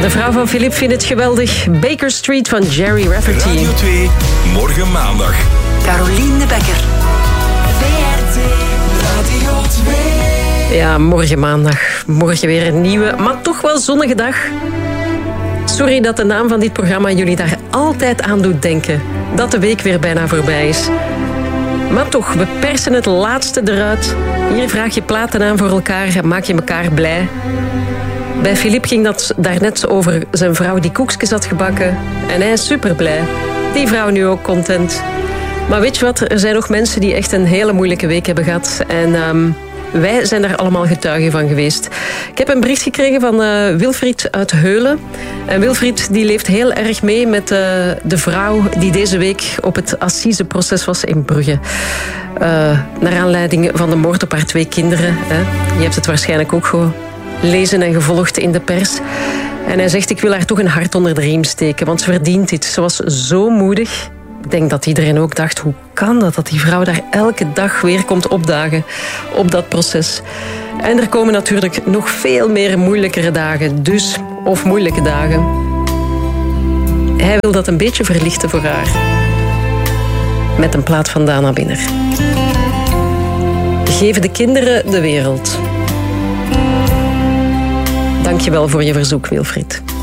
De vrouw van Philip vindt het geweldig. Baker Street van Jerry Rafferty. Radio 2, morgen maandag. Carolien de Bekker. VRT Radio 2. Ja, morgen maandag. Morgen weer een nieuwe, maar toch wel zonnige dag. Sorry dat de naam van dit programma jullie daar altijd aan doet denken. Dat de week weer bijna voorbij is. Maar toch, we persen het laatste eruit. Hier vraag je platen aan voor elkaar, maak je elkaar blij. Bij Philippe ging dat daarnet over zijn vrouw die koekjes had gebakken. En hij is superblij. Die vrouw nu ook content. Maar weet je wat, er zijn nog mensen die echt een hele moeilijke week hebben gehad. En wij zijn daar allemaal getuigen van geweest. Ik heb een bericht gekregen van Wilfried uit Heulen. En Wilfried die leeft heel erg mee met de vrouw die deze week op het assiseproces was in Brugge. Naar aanleiding van de moord op haar 2 kinderen. Hè. Je hebt het waarschijnlijk ook gelezen en gevolgd in de pers. En hij zegt, ik wil haar toch een hart onder de riem steken, want ze verdient dit. Ze was zo moedig. Ik denk dat iedereen ook dacht, hoe kan dat die vrouw daar elke dag weer komt opdagen op dat proces. En er komen natuurlijk nog veel meer moeilijkere dagen, of moeilijke dagen. Hij wil dat een beetje verlichten voor haar. Met een plaat van Dana Binner. Geef de kinderen de wereld. Dank je wel voor je verzoek, Wilfried.